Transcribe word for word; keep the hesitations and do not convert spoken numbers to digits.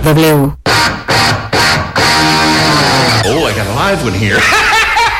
W. Oh, I got a live one here.